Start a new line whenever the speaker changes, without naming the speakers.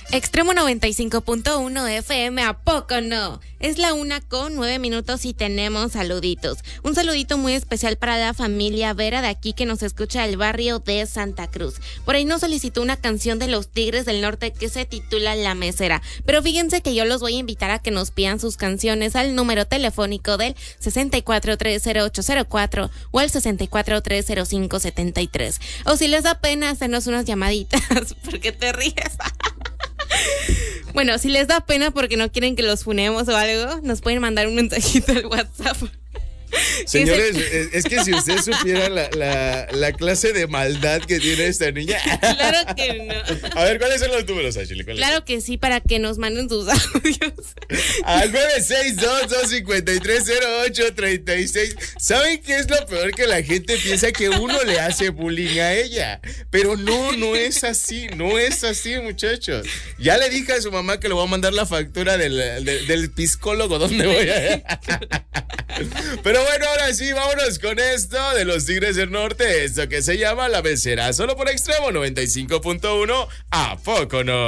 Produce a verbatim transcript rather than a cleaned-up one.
Extremo noventa y cinco punto uno F M, ¿a poco no? Es la una con nueve minutos y tenemos saluditos. Un saludito muy especial para la familia Vera de aquí que nos escucha del barrio de Santa Cruz. Por ahí nos solicitó una canción de los Tigres del Norte que se titula La Mesera. Pero fíjense que yo los voy a invitar a que nos pidan sus canciones al número telefónico del sesenta y cuatro tres cero ocho cero cuatro o al sesenta y cuatro tres cero cinco setenta y tres. O si les da pena hacernos unas llamaditas, porque te ríes. Bueno, si les da pena porque no quieren que los funemos o algo, nos pueden mandar un mensajito al WhatsApp.
Señores, es, es que si ustedes supieran la, la, la clase de maldad que tiene esta niña.
Claro que no.
A ver, ¿cuáles son los números, Ashley?
Claro que sí, para que nos manden sus audios.
Al nueve seis dos, dos cinco tres, cero ocho tres seis. ¿Saben qué es lo peor? Que la gente piensa que uno le hace bullying a ella. Pero no, no es así, no es así, muchachos. Ya le dije a su mamá que le voy a mandar la factura del, del, del psicólogo donde voy a ir. Pero bueno, ahora sí, vámonos con esto de los Tigres del Norte, esto que se llama La Mesera, solo por Extremo noventa y cinco punto uno, ¿a poco no?